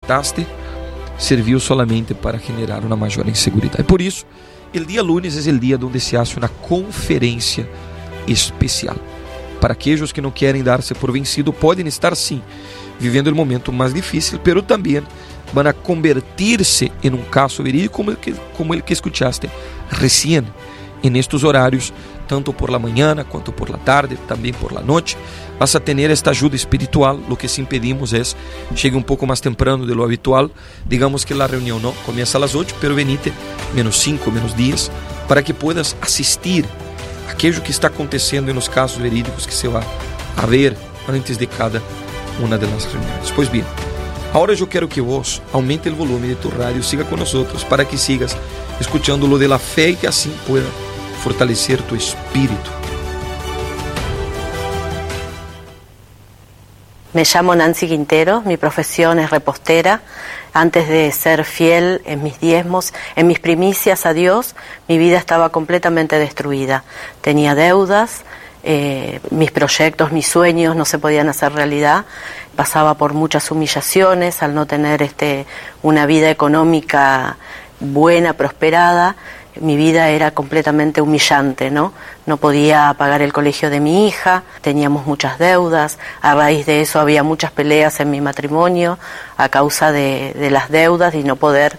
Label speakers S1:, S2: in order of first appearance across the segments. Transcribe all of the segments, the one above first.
S1: acertaste serviu solamente para generar uma maior inseguridade. Por isso, o dia lunes é o dia onde se hace uma conferência especial. Para aqueles que não querem dar-se por vencido, podem estar sim vivendo o momento mais difícil, pero também vão a convertir-se em um caso verídico como el que escutaste recién, en estos horários, tanto por la mañana quanto por la tarde, também por la noche. Vas a tener esta ajuda espiritual. Lo que sim pedimos é chegue um pouco mais temprano de lo habitual. Digamos que a reunião não começa a las 8, pero venite menos 5, menos 10, para que puedas assistir aquilo que está acontecendo nos casos verídicos que se vai a ver antes de cada uma das reuniões. Pois bem, agora eu quero que vos aumente o volume de tu rádio, siga com nós para que sigas escuchando lo de la fé e que assim pueda fortalecer tu espírito.
S2: Me llamo Nancy Quintero, mi profesión es repostera. Antes de ser fiel en mis diezmos, en mis primicias a Dios, mi vida estaba completamente destruida. Tenía deudas, mis proyectos, mis sueños no se podían hacer realidad. Pasaba por muchas humillaciones al no tener una vida económica buena, prosperada. Mi vida era completamente humillante, ¿no? No podía pagar el colegio de mi hija, teníamos muchas deudas, a raíz de eso había muchas peleas en mi matrimonio a causa de las deudas y no poder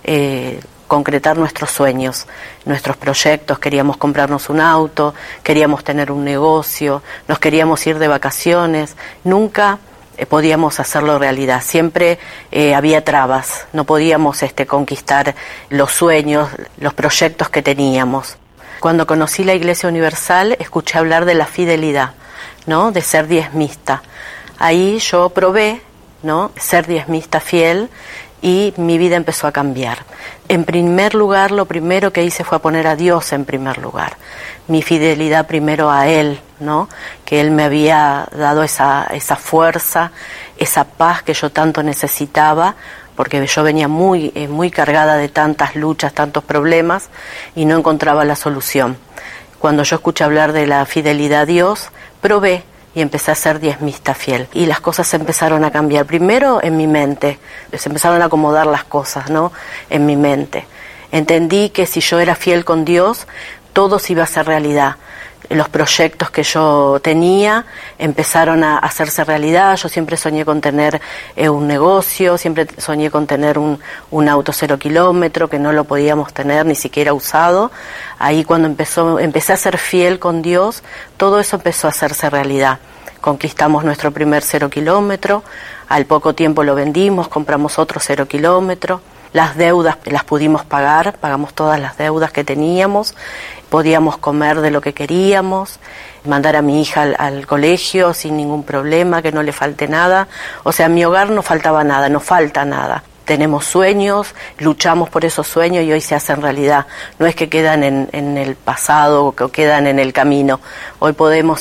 S2: concretar nuestros sueños, nuestros proyectos. Queríamos comprarnos un auto, queríamos tener un negocio, nos queríamos ir de vacaciones, nunca podíamos hacerlo realidad, siempre había trabas, no podíamos conquistar los sueños, los proyectos que teníamos. Cuando conocí la Iglesia Universal escuché hablar de la fidelidad, ¿no? De ser diezmista. Ahí yo probé, ¿no? Ser diezmista fiel y mi vida empezó a cambiar. En primer lugar, lo primero que hice fue poner a Dios en primer lugar. Mi fidelidad primero a Él, ¿no? Que Él me había dado esa fuerza, esa paz que yo tanto necesitaba, porque yo venía muy cargada de tantas luchas, tantos problemas y no encontraba la solución. Cuando yo escuché hablar de la fidelidad a Dios, probé y empecé a ser diezmista fiel. Y las cosas empezaron a cambiar. Primero en mi mente, se empezaron a acomodar las cosas, ¿no? En mi mente. Entendí que si yo era fiel con Dios, todo se iba a hacer realidad. Los proyectos que yo tenía empezaron a hacerse realidad. Yo siempre soñé con tener un negocio, siempre soñé con tener un auto 0 kilómetro que no lo podíamos tener ni siquiera usado. Ahí cuando empecé a ser fiel con Dios, todo eso empezó a hacerse realidad. Conquistamos nuestro primer 0 kilómetro, al poco tiempo lo vendimos, compramos otro 0 kilómetro. Las deudas las pudimos pagar, pagamos todas las deudas que teníamos, podíamos comer de lo que queríamos, mandar a mi hija al colegio sin ningún problema, que no le falte nada. O sea, en mi hogar no faltaba nada, no falta nada. Tenemos sueños, luchamos por esos sueños y hoy se hacen realidad. No es que quedan en el pasado o que quedan en el camino. Hoy podemos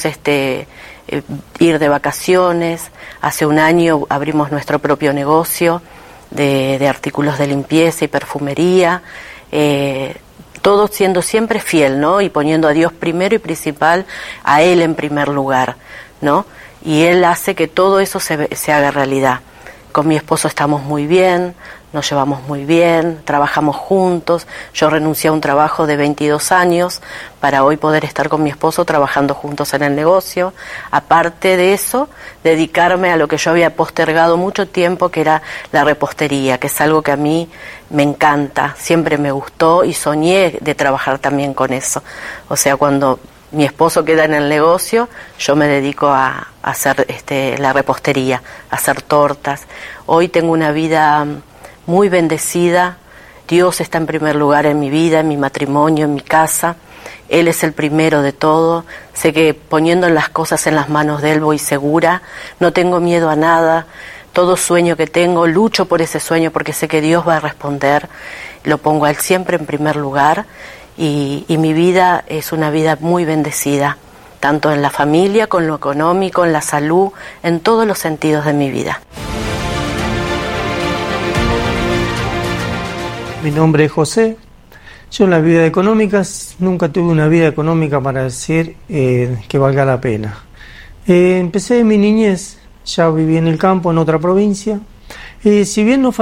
S2: ir de vacaciones. Hace un año abrimos nuestro propio negocio de artículos de limpieza y perfumería, todo siendo siempre fiel, ¿no? Y poniendo a Dios primero y principal, a Él en primer lugar, ¿no? Y Él hace que todo eso se haga realidad. Con mi esposo estamos muy bien, nos llevamos muy bien, trabajamos juntos. Yo renuncié a un trabajo de 22 años para hoy poder estar con mi esposo trabajando juntos en el negocio. Aparte de eso, dedicarme a lo que yo había postergado mucho tiempo, que era la repostería, que es algo que a mí me encanta, siempre me gustó y soñé de trabajar también con eso. O sea, cuando mi esposo queda en el negocio, yo me dedico a hacer la repostería, a hacer tortas. Hoy tengo una vida muy bendecida. Dios está en primer lugar en mi vida, en mi matrimonio, en mi casa. Él es el primero de todo. Sé que poniendo las cosas en las manos de Él voy segura. No tengo miedo a nada. Todo sueño que tengo, lucho por ese sueño porque sé que Dios va a responder. Lo pongo a Él siempre en primer lugar. Y mi vida es una vida muy bendecida, tanto en la familia, con lo económico, en la salud, en todos los sentidos de mi vida.
S3: Mi nombre es José. Yo en la vida económica nunca tuve una vida económica para decir que valga la pena. Empecé en mi niñez, ya viví en el campo, en otra provincia. Si bien no